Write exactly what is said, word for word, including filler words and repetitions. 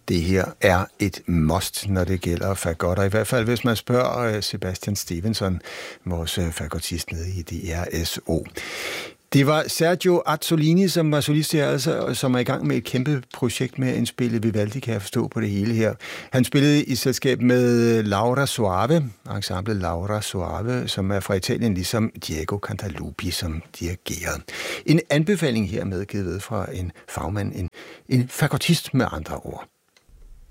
Det her er et must, når det gælder fagotter. I hvert fald, hvis man spørger Sebastian Stevenson, vores fagottist nede i D R S O. Det var Sergio Azzolini, som var solist her, altså, som er i gang med et kæmpe projekt med at indspille Vivaldi, kan jeg forstå på det hele her. Han spillede i selskab med Laura Soave, ensemblet Laura Soave, som er fra Italien, ligesom Diego Cantalupi, som dirigerede. En anbefaling her medgivet fra en fagmand, en, en fagottist med andre ord.